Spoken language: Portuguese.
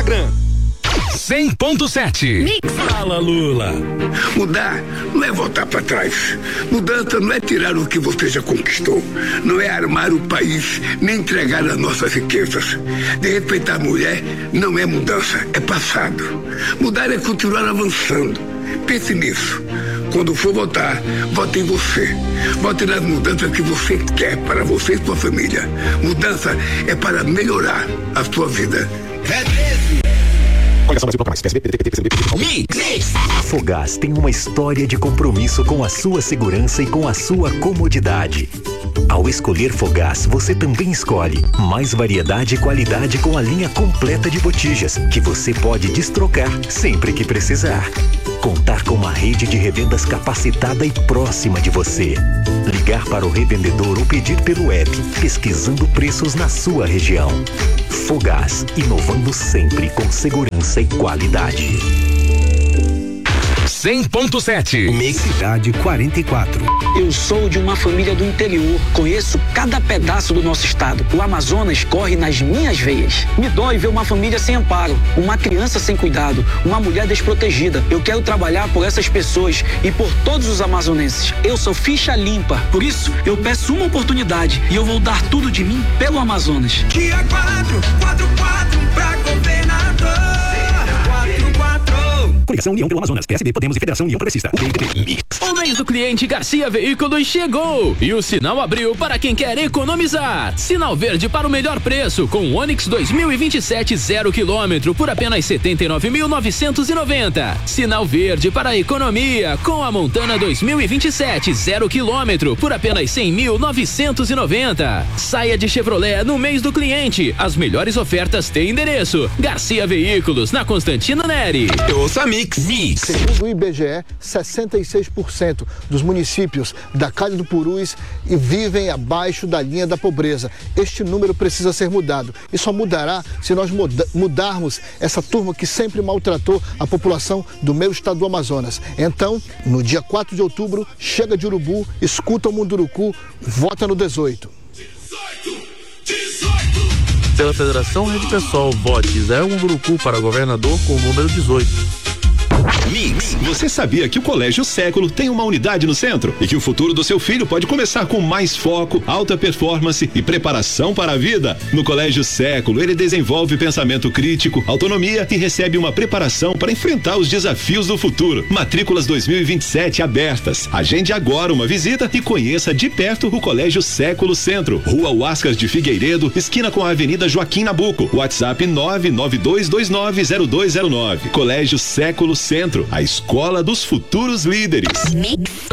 Instagram. 100.7 Fala, Lula. Mudar não é voltar para trás. Mudança não é tirar o que você já conquistou. Não é armar o país, nem entregar as nossas riquezas. De respeitar a mulher não é mudança, é passado. Mudar é continuar avançando. Pense nisso. Quando for votar, vote em você. Vote nas mudanças que você quer para você e sua família. Mudança é para melhorar a sua vida. Coligação Brasil Proclamais, PSB, PDT, PT, PCB, Mix. A Fogás tem uma história de compromisso com a sua segurança e com a sua comodidade. Ao escolher Fogás, você também escolhe mais variedade e qualidade com a linha completa de botijas, que você pode destrocar sempre que precisar. Contar com uma rede de revendas capacitada e próxima de você. Ligar para o revendedor ou pedir pelo app, pesquisando preços na sua região. Fogás, inovando sempre com segurança e qualidade. 100.7 Mix Cidade 44. Eu sou de uma família do interior. Conheço cada pedaço do nosso estado. O Amazonas corre nas minhas veias. Me dói ver uma família sem amparo, uma criança sem cuidado, uma mulher desprotegida. Eu quero trabalhar por essas pessoas e por todos os amazonenses. Eu sou ficha limpa. Por isso, eu peço uma oportunidade e eu vou dar tudo de mim pelo Amazonas. Dia 444 pra governador. Coligação União pelo Amazonas, PSB, Podemos e Federação União Progressista. O mês do cliente Garcia Veículos chegou e o sinal abriu para quem quer economizar. Sinal verde para o melhor preço com o Onix 2027 0 km por apenas 79.990. Sinal verde para a economia com a Montana 2027 0 km por apenas 100.990. Saia de Chevrolet no mês do cliente. As melhores ofertas têm endereço. Garcia Veículos, na Constantino Neri. Ouça Mix. Segundo o IBGE, 66% dos municípios da Calha do Purus vivem abaixo da linha da pobreza. Este número precisa ser mudado e só mudará se nós mudarmos essa turma que sempre maltratou a população do meu estado do Amazonas. Então, no dia 4 de outubro, chega de urubu, escuta o Munduruku, vota no 18. Pela Federação Rede Pessoal, vote Zé Munduruku para governador com o número 18. Mix. Você sabia que o Colégio Século tem uma unidade no centro e que o futuro do seu filho pode começar com mais foco, alta performance e preparação para a vida? No Colégio Século, ele desenvolve pensamento crítico, autonomia e recebe uma preparação para enfrentar os desafios do futuro. Matrículas 2027 abertas. Agende agora uma visita e conheça de perto o Colégio Século Centro, Rua Huascas de Figueiredo, esquina com a Avenida Joaquim Nabuco. WhatsApp 992290209. Colégio Século Centro, a escola dos futuros líderes. Mix.